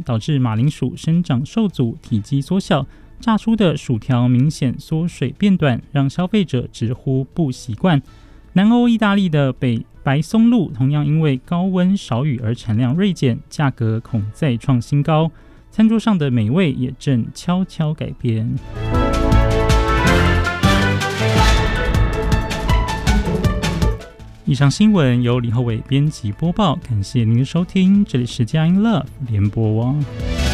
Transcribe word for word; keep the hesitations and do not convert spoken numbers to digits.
导致马铃薯生长受阻，体积缩小，炸出的薯条明显缩水变短，让消费者直呼不习惯。南欧意大利的北白松露同样因为高温少雨而产量锐减，价格恐再创新高，餐桌上的美味也正悄悄改变。以上新闻由李厚伟编辑播报，感谢您的收听，这里是佳音 Love 联播网。